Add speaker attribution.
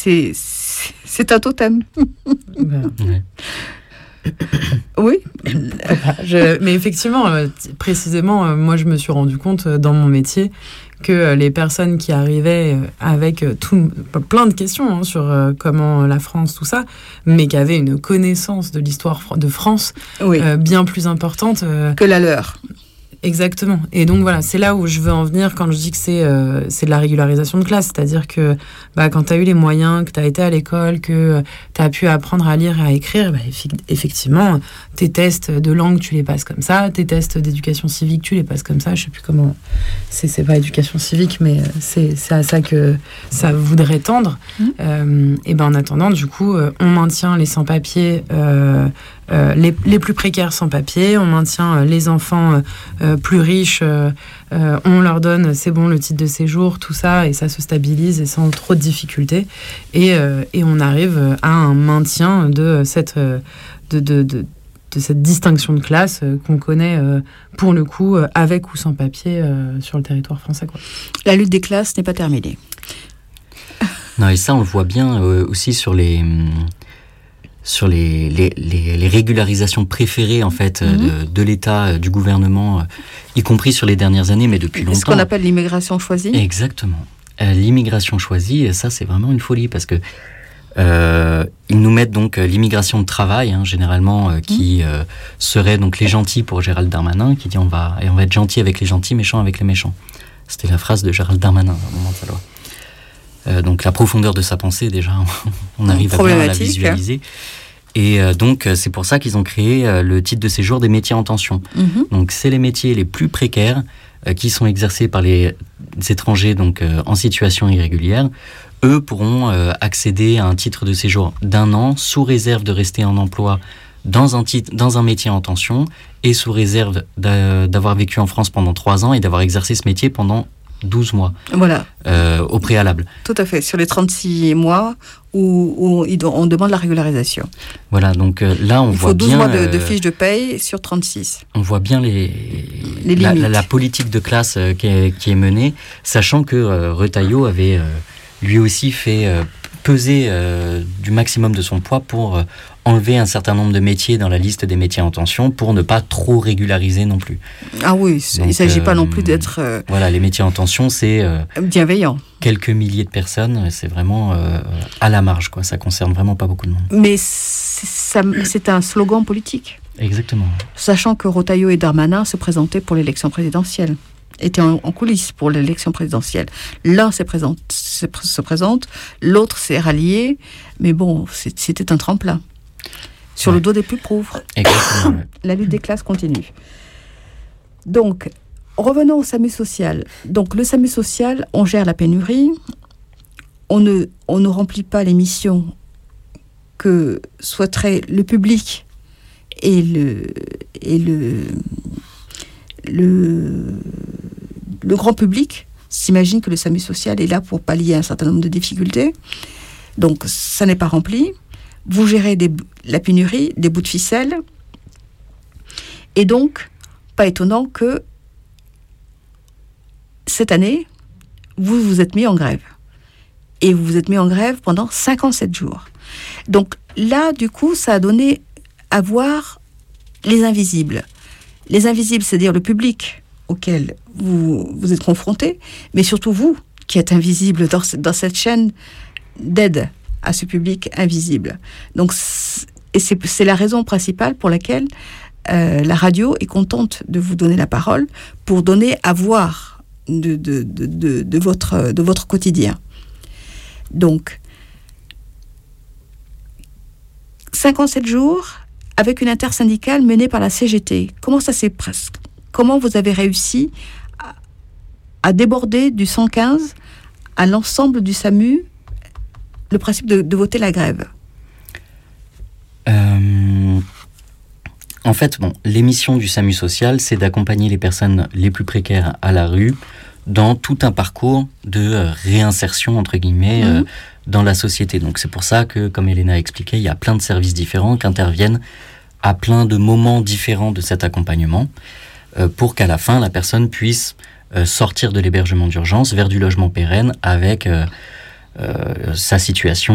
Speaker 1: c'est un totem.
Speaker 2: Ouais.
Speaker 1: Oui.
Speaker 3: Mais effectivement, précisément, moi je me suis rendu compte dans mon métier que les personnes qui arrivaient avec plein de questions sur comment la France, tout ça, mais qui avaient une connaissance de l'histoire de France bien plus importante
Speaker 1: que la leur.
Speaker 3: Exactement. Et donc voilà, c'est là où je veux en venir quand je dis que c'est de la régularisation de classe. C'est-à-dire que quand tu as eu les moyens, que tu as été à l'école, que tu as pu apprendre à lire et à écrire, effectivement, tes tests de langue, tu les passes comme ça. Tes tests d'éducation civique, tu les passes comme ça. Je sais plus comment... C'est pas éducation civique, mais c'est à ça que ça voudrait tendre. Et en attendant, du coup, on maintient les sans-papiers... les plus précaires sans papier, on maintient les enfants plus riches, on leur donne, c'est bon, le titre de séjour, tout ça, et ça se stabilise et sans trop de difficultés. Et on arrive à un maintien de cette distinction de classe qu'on connaît pour le coup avec ou sans papier sur le territoire français, quoi.
Speaker 1: La lutte des classes n'est pas terminée.
Speaker 2: Non, et ça, on le voit bien aussi sur les régularisations préférées en fait de l'État, du gouvernement, y compris sur les dernières années, mais depuis longtemps.
Speaker 1: Ce qu'on appelle l'immigration choisie.
Speaker 2: Exactement. L'immigration choisie, ça c'est vraiment une folie parce que ils nous mettent donc l'immigration de travail, généralement, qui serait donc les gentils pour Gérald Darmanin, qui dit on va être gentil avec les gentils, méchants avec les méchants. C'était la phrase de Gérald Darmanin au moment de sa loi. Donc la profondeur de sa pensée, déjà, on arrive à bien la visualiser. Et donc, c'est pour ça qu'ils ont créé le titre de séjour des métiers en tension. Donc, c'est les métiers les plus précaires qui sont exercés par les étrangers donc, en situation irrégulière. Eux pourront accéder à un titre de séjour d'1 an sous réserve de rester en emploi dans un métier en tension et sous réserve d'avoir vécu en France pendant 3 ans et d'avoir exercé ce métier pendant 12 mois.
Speaker 1: Voilà.
Speaker 2: Au préalable.
Speaker 1: Tout à fait. Sur les 36 mois où on demande la régularisation.
Speaker 2: Voilà, donc là, on voit bien...
Speaker 1: Il faut 12 mois de fiche de paye sur 36.
Speaker 2: On voit bien la politique de classe qui est menée, sachant que Retailleau avait lui aussi fait peser du maximum de son poids pour enlever un certain nombre de métiers dans la liste des métiers en tension pour ne pas trop régulariser non plus.
Speaker 1: Ah oui, donc, il ne s'agit pas non plus d'être...
Speaker 2: Voilà, les métiers en tension, c'est...
Speaker 1: bienveillant.
Speaker 2: Quelques milliers de personnes, c'est vraiment à la marge, quoi. Ça concerne vraiment pas beaucoup de monde.
Speaker 1: Mais c'est un slogan politique.
Speaker 2: Exactement.
Speaker 1: Sachant que Retailleau et Darmanin se présentaient pour l'élection présidentielle. Étaient en coulisses pour l'élection présidentielle. L'un se présente, l'autre s'est rallié, mais bon, c'était un tremplin. Sur le dos des plus pauvres.
Speaker 2: Exactement.
Speaker 1: La lutte des classes continue. Donc, revenons au SAMU social. Donc, le SAMU social, on gère la pénurie, on ne remplit pas les missions que souhaiterait le public et le grand public s'imagine que le SAMU social est là pour pallier un certain nombre de difficultés. Donc, ça n'est pas rempli. Vous gérez la pénurie, des bouts de ficelle. Et donc, pas étonnant que cette année, vous vous êtes mis en grève. Et vous vous êtes mis en grève pendant 57 jours. Donc là, du coup, ça a donné à voir les invisibles. Les invisibles, c'est-à-dire le public auquel vous êtes confrontés, mais surtout vous, qui êtes invisible dans cette chaîne d'aide à ce public invisible. Donc, c'est la raison principale pour laquelle la radio est contente de vous donner la parole, pour donner à voir de votre quotidien. Donc, 57 jours avec une intersyndicale menée par la CGT. Comment vous avez réussi à déborder du 115 à l'ensemble du SAMU le principe de voter la grève?
Speaker 2: En fait, l'émission du SAMU social, c'est d'accompagner les personnes les plus précaires à la rue dans tout un parcours de réinsertion, entre guillemets, dans la société. Donc c'est pour ça que, comme Elena a expliqué, il y a plein de services différents qui interviennent à plein de moments différents de cet accompagnement pour qu'à la fin, la personne puisse sortir de l'hébergement d'urgence vers du logement pérenne avec sa situation